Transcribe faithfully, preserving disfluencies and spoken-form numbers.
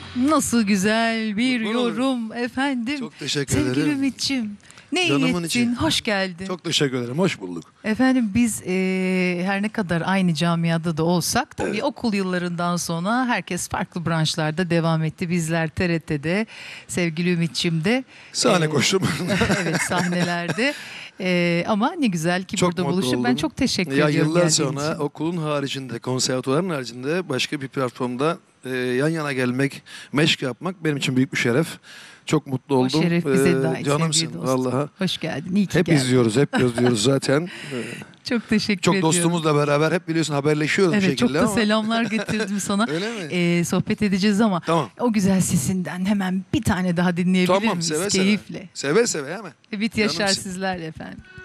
Nasıl güzel bir Kurban olurum. yorum efendim. Çok teşekkür Sevgili ederim. Ümit'ciğim. Ne iyi Canımın ettin, içi. hoş geldin. Çok teşekkür ederim. Hoş bulduk. Efendim biz e, her ne kadar aynı camiada da olsak tabii Evet. okul yıllarından sonra herkes farklı branşlarda devam etti. Bizler T R T'de, sevgili Ümit'ciğim de. Sahne e, koştum. evet, sahnelerde. E, ama ne güzel ki Çok burada mutlu buluşup ben oldum. çok teşekkür Ya ediyorum yıllar geldiğin sonra için. okulun haricinde, konservatuvarın haricinde başka bir platformda e, yan yana gelmek, meşk yapmak benim için büyük bir şeref. Çok mutlu O oldum. şeref bize Ee, dair Canımsın sevgili dostum. vallahi. Hoş geldin, iyi ki Hep geldin. izliyoruz, hep gözlüyoruz zaten. Ee, Çok teşekkür Çok ediyorum. dostumuzla beraber hep biliyorsun haberleşiyoruz bir Evet, şekilde çok da ama. selamlar getirdim sana. Öyle mi? Ee, sohbet edeceğiz ama Tamam. o güzel sesinden hemen bir tane daha dinleyebilir Tamam, miyiz? seve seve. Keyifle. Seve seve hemen. Ümit Yaşar Canımsın. sizlerle efendim.